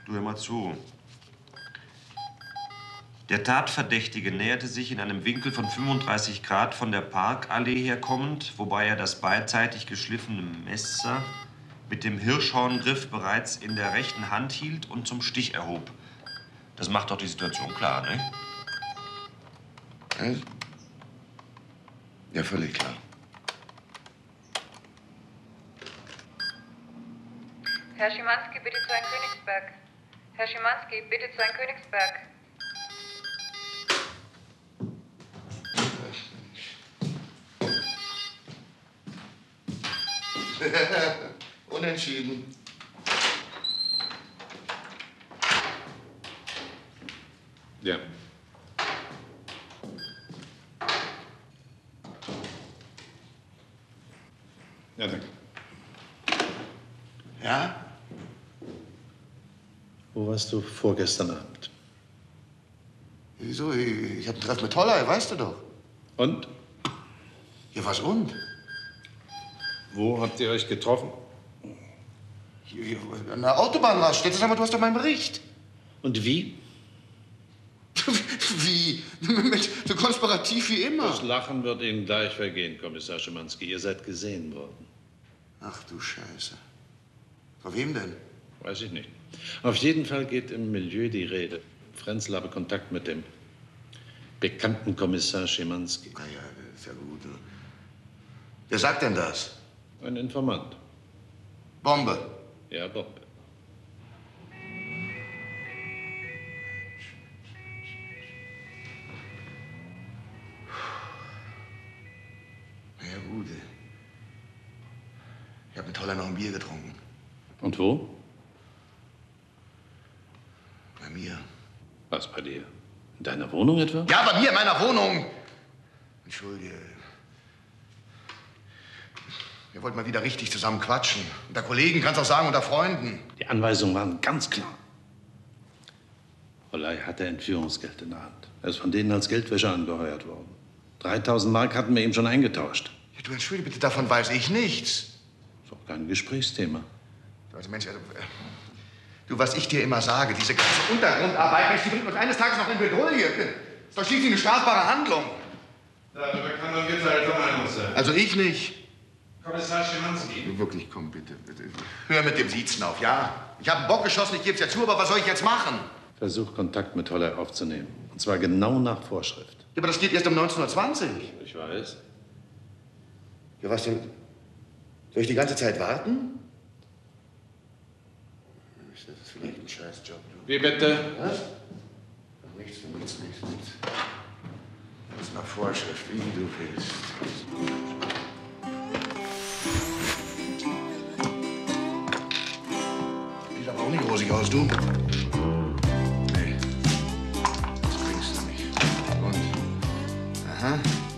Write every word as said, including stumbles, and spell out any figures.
Du hör mal zu. Der Tatverdächtige näherte sich in einem Winkel von fünfunddreißig Grad von der Parkallee herkommend, wobei er das beidseitig geschliffene Messer mit dem Hirschhorngriff bereits in der rechten Hand hielt und zum Stich erhob. Das macht doch die Situation klar, ne? Was? Ja, völlig klar. Herr Schimanski, bitte zu Herrn Königsberg. Herr Schimanski, bitte zu Herrn Königsberg. Unentschieden. Ja. Ja, danke. Ja? Wo warst du vorgestern Abend? Wieso? Ich, ich hab ein Treffen mit Toller, weißt du doch. Und? Ja, was und? Wo habt ihr euch getroffen? Hier, hier, an der Autobahnraststätte. Sag mal, du hast doch meinen Bericht. Und wie? Wie? Mit, so konspirativ wie immer. Das Lachen wird Ihnen gleich vergehen, Kommissar Schimanski. Ihr seid gesehen worden. Ach du Scheiße. Von wem denn? Weiß ich nicht. Auf jeden Fall geht im Milieu die Rede. Frenzel habe Kontakt mit dem bekannten Kommissar Schimanski. Na ja, ist ja gut. Wer sagt denn das? Ein Informant. Bombe. Ja, Bombe. Na ja, gut. Ich habe mit Toller noch ein Bier getrunken. Und wo? Bei mir. Was bei dir? In deiner Wohnung etwa? Ja, bei mir, in meiner Wohnung. Entschuldige. Wir wollten mal wieder richtig zusammen quatschen. Unter Kollegen, kannst auch sagen, unter Freunden. Die Anweisungen waren ganz klar. Olay hatte Entführungsgeld in der Hand. Er ist von denen als Geldwäscher angeheuert worden. dreitausend Mark hatten wir ihm schon eingetauscht. Ja, du entschuldige bitte, davon weiß ich nichts. Ist auch kein Gesprächsthema. Also Mensch, also, äh, du, was ich dir immer sage, diese ganze Untergrundarbeit, Mensch, die bringt uns eines Tages noch in Bedrohung. Ist doch schließlich eine strafbare Handlung. Darüber kann man geteilter Meinung sein. Also ich nicht. Kommissar Schimanski. Du, wirklich, komm, bitte, bitte. Hör mit dem Siezen auf, ja? Ich habe einen Bock geschossen, ich geb's ja zu, aber was soll ich jetzt machen? Versuch, Kontakt mit Holler aufzunehmen. Und zwar genau nach Vorschrift. Ja, aber das geht erst um neunzehn Uhr zwanzig. Ich weiß. Ja, was denn? Soll ich die ganze Zeit warten? Das ist vielleicht ein Scheißjob, du. Wie bitte? Was? Ach, nichts, nichts, nichts, nichts. Das ist nach Vorschrift, wie du willst. Sieht aber auch nicht rosig aus, du. Nee. Das bringst du nicht. Und? Aha.